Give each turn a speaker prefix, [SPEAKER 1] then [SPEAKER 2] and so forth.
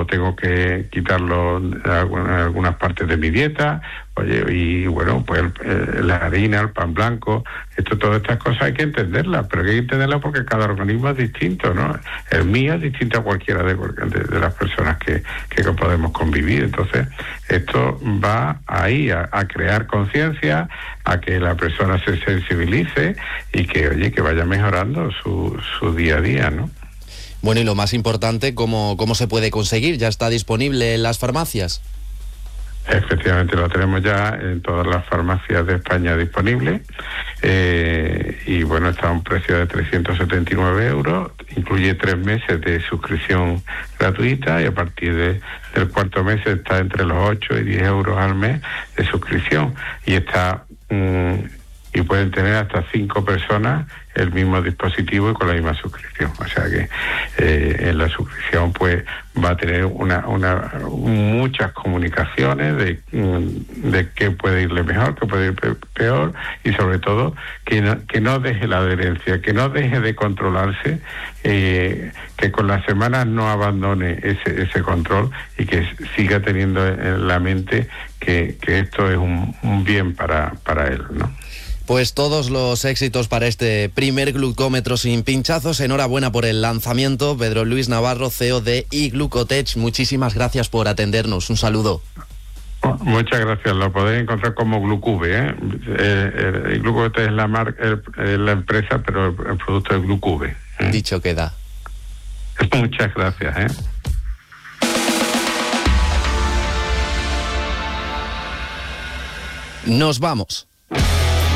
[SPEAKER 1] o tengo que quitarlo algunas partes de mi dieta. Oye, y bueno, pues la harina, el pan blanco, todas estas cosas hay que entenderlas, pero hay que entenderlas porque cada organismo es distinto, ¿no? El mío es distinto a cualquiera de las personas que podemos convivir. Entonces, esto va ahí a crear conciencia, a que la persona se sensibilice y que, oye, que vaya mejorando su día a día, ¿no?
[SPEAKER 2] Bueno, y lo más importante, ¿cómo se puede conseguir? ¿Ya está disponible en las farmacias?
[SPEAKER 1] Efectivamente, lo tenemos ya en todas las farmacias de España disponible, y bueno, está a un precio de 379 euros, incluye 3 meses de suscripción gratuita y a partir del cuarto mes está entre los 8 y 10 euros al mes de suscripción y y pueden tener hasta 5 personas el mismo dispositivo y con la misma suscripción. O sea que en la suscripción pues va a tener muchas comunicaciones de qué puede irle mejor, qué puede ir peor y sobre todo que no deje la adherencia, que no deje de controlarse, que con las semanas no abandone ese control y que siga teniendo en la mente que esto es un bien para él, ¿no?
[SPEAKER 2] Pues todos los éxitos para este primer glucómetro sin pinchazos. Enhorabuena por el lanzamiento. Pedro Luis Navarro, CEO de iGlucotech, muchísimas gracias por atendernos. Un saludo.
[SPEAKER 1] Muchas gracias. Lo podéis encontrar como Glucube, ¿eh? Glucotech es la marca, es la empresa, pero el producto es Glucube.
[SPEAKER 2] Dicho queda.
[SPEAKER 1] Muchas gracias, ¿eh?
[SPEAKER 2] Nos vamos.